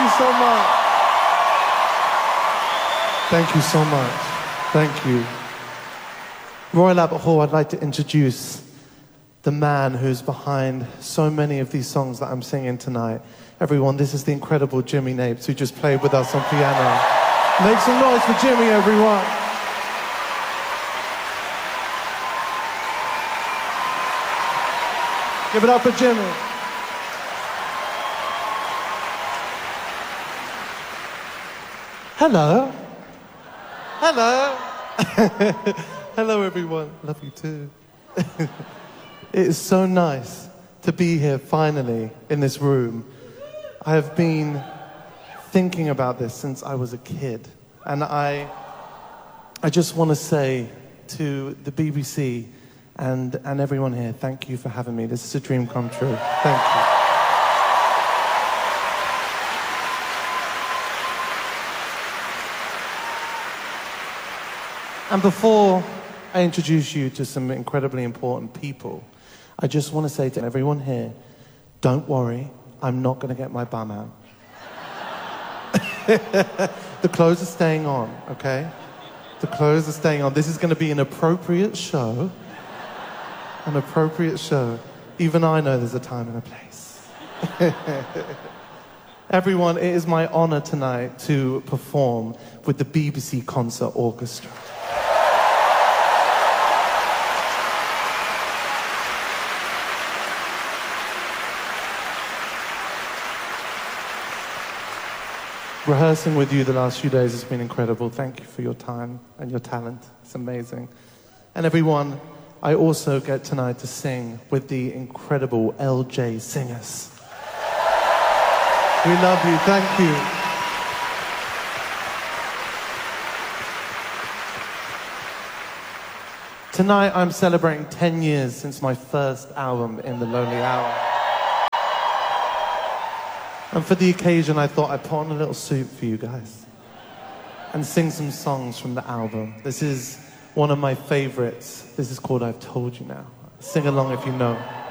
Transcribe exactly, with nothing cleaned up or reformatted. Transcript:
you so much. Thank you so much. Thank you. Royal Albert Hall, I'd like to introduce the man who's behind so many of these songs that I'm singing tonight. Everyone, this is the incredible Jimmy Napes, who just played with us on piano. Make some noise for Jimmy, everyone. Give it up for Jimmy. Hello. Hello. Hello, everyone. Love you too. It is so nice to be here finally in this room. I have been thinking about this since I was a kid. And I, I just want to say to the B B C and, and everyone here, thank you for having me. This is a dream come true. Thank you. And before I introduce you to some incredibly important people, I just want to say to everyone here, don't worry, I'm not going to get my bum out. The clothes are staying on, okay? The clothes are staying on. This is going to be an appropriate show. An appropriate show. Even I know there's a time and a place. Everyone, it is my honor tonight to perform with the B B C Concert Orchestra. Rehearsing with you the last few days has been incredible. Thank you for your time and your talent. It's amazing. And everyone, I also get tonight to sing with the incredible L J Singers. We love you. Thank you. Tonight, I'm celebrating ten years since my first album, In the Lonely Hour. And for the occasion, I thought I'd put on a little suit for you guys and sing some songs from the album. This is one of my favorites. This is called I've Told You Now. Sing along if you know.